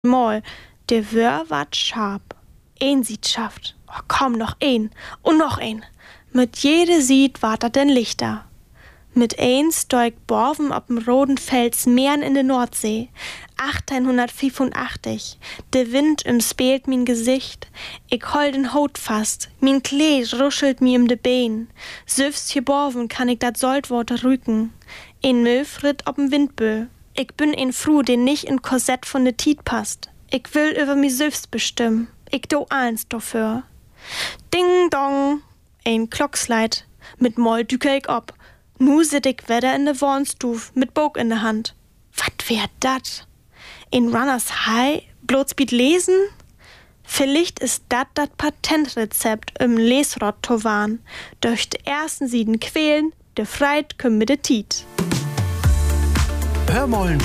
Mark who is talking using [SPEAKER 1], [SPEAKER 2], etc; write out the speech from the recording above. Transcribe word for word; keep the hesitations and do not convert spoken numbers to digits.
[SPEAKER 1] Mal, der Wör ward scharf. Ein Sied schafft. Oh, komm, noch ein. Und noch ein. Mit jede Sied ward dat denn lichter. Mit eins steigt Borven ob'm roten Fels Meeren in de Nordsee. achtzehnhundertfünfundachtzig. De Wind im speelt min Gesicht. Ich hol den Haut fast. Min Kleed ruschelt mi um de Bein. Süfst hier Borven kann ich dat Saltwater rücken. Ein Möw ritt ob'm Windböe. Ich bin ein Fru, den nicht in Korsett von de Tiet passt. Ich will über mi selbst bestimmen. Ich do eins dafür. Ding dong. Ein Klocksleit. Mit Moll düke ich ob. Nu sit ich wedder in de Wohnstuf mit Bog in de Hand. Wat wär dat? In Runners High? Bloßbiet lesen? Vielleicht ist dat dat Patentrezept im Lesrott towan. Durch de ersten Sieden quälen, de Freit küm mit de Tiet.
[SPEAKER 2] Hörmollen